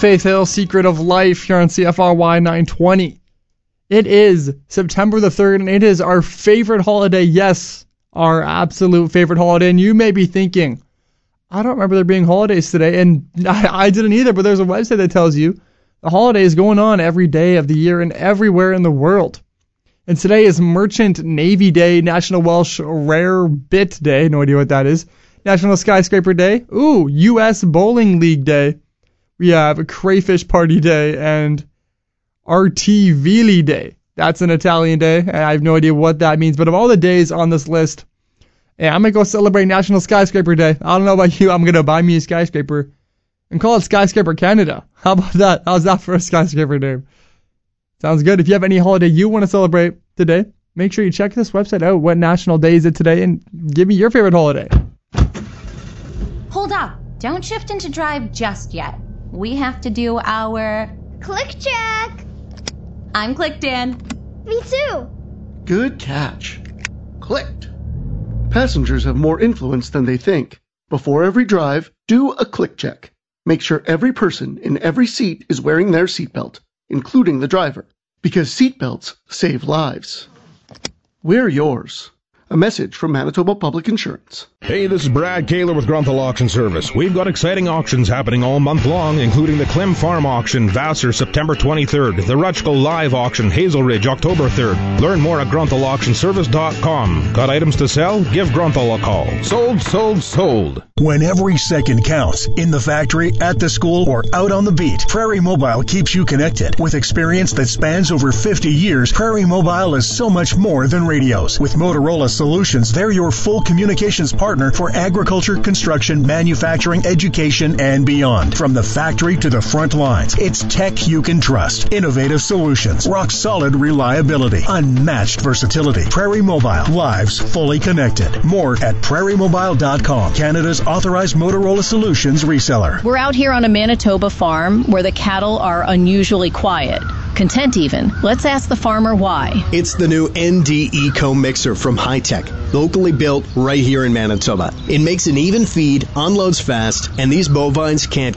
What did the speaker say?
Faith Hill, Secret of Life, here on CFRY 920. It is September the 3rd, and it is our favorite holiday. Yes, our absolute favorite holiday. And you may be thinking, I don't remember there being holidays today, and I didn't either, but there's a website that tells you the holiday is going on every day of the year and everywhere in the world. And today is Merchant Navy Day, National Welsh Rare Bit Day, no idea what that is, National Skyscraper Day, U.S. Bowling League Day, we have a Crayfish Party Day, and Artivili Day. That's an Italian day, and I have no idea what that means, but of all the days on this list, I'm going to go celebrate National Skyscraper Day. I don't know about you, I'm going to buy me a skyscraper and call it Skyscraper Canada. How about that? How's that for a skyscraper name? Sounds good. If you have any holiday you want to celebrate today, make sure you check this website out. What national day is it today? And give me your favorite holiday. Hold up. Don't shift into drive just yet. We have to do our click check. I'm clicked in. Me too. Good catch. Clicked. Passengers have more influence than they think. Before every drive, do a click check. Make sure every person in every seat is wearing their seatbelt, including the driver, because seatbelts save lives. Wear yours. A message from Manitoba Public Insurance. Hey, this is Brad Kaler with Grunthal Auction Service. We've got exciting auctions happening all month long, including the Clem Farm Auction, Vassar, September 23rd, the Rutschko Live Auction, Hazel Ridge, October 3rd. Learn more at GrunthalAuctionService.com. Got items to sell? Give Grunthal a call. Sold, sold, sold. When every second counts, in the factory, at the school, or out on the beat, Prairie Mobile keeps you connected. With experience that spans over 50 years, Prairie Mobile is so much more than radios. With Motorola Solutions, they're your full communications partner for agriculture, construction, manufacturing, education, and beyond. From the factory to the front lines, it's tech you can trust. Innovative solutions, rock-solid reliability, unmatched versatility. Prairie Mobile, lives fully connected. More at prairiemobile.com, Canada's authorized Motorola Solutions reseller. We're out here on a Manitoba farm where the cattle are unusually quiet. Content even. Let's ask the farmer why. It's the new ND Eco Mixer from Hi-Tech, locally built right here in Manitoba. It makes an even feed, unloads fast, and these bovines can't